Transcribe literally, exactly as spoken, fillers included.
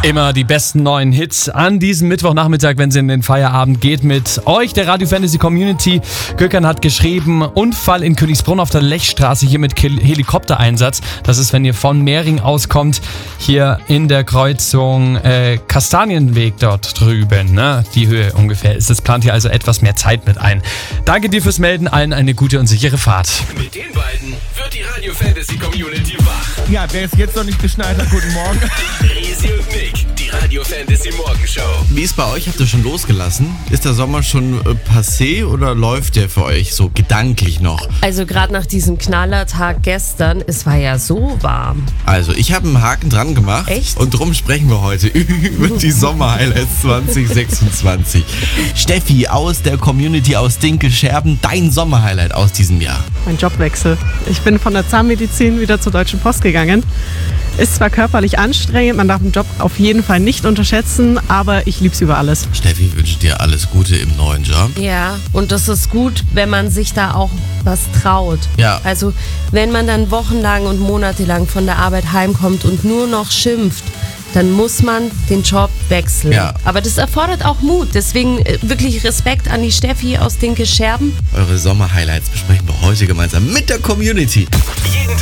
Immer die besten neuen Hits an diesem Mittwochnachmittag, wenn es in den Feierabend geht, mit euch, der Radio Fantasy Community. Gökhan hat geschrieben, Unfall in Königsbrunn auf der Lechstraße, hier mit Helikoptereinsatz. Das ist, wenn ihr von Mehring auskommt, hier in der Kreuzung äh, Kastanienweg dort drüben, ne? Die Höhe ungefähr ist. Das plant hier also etwas mehr Zeit mit ein. Danke dir fürs Melden, allen eine gute und sichere Fahrt. Mit den beiden wird die Radio Fantasy Community wach. Ja, wer ist jetzt noch nicht geschneit hat, guten Morgen. Resi und Nick, die Radio Fantasy Morgenshow. Wie ist bei euch? Habt ihr schon losgelassen? Ist der Sommer schon äh, passé oder läuft der für euch so gedanklich noch? Also gerade nach diesem Knallertag gestern, es war ja so warm. Also ich habe einen Haken dran gemacht. Echt? Und drum sprechen wir heute über die Sommer-Highlights zwanzig sechsundzwanzig. Steffi aus der Community aus Dinkel-Scherben, dein Sommer-Highlight aus diesem Jahr. Mein Jobwechsel. Ich bin von der Zahnmedizin wieder zur Deutschen Post gegangen. Ist zwar körperlich anstrengend, man darf den Job auf jeden Fall nicht unterschätzen, aber ich lieb's über alles. Steffi wünscht dir alles Gute im neuen Job. Ja, und das ist gut, wenn man sich da auch was traut. Ja. Also wenn man dann wochenlang und monatelang von der Arbeit heimkommt und nur noch schimpft, dann muss man den Job wechseln. Ja. Aber das erfordert auch Mut. Deswegen äh, wirklich Respekt an die Steffi aus Dinkel-Scherben. Eure Sommer-Highlights besprechen wir heute gemeinsam mit der Community. Jeden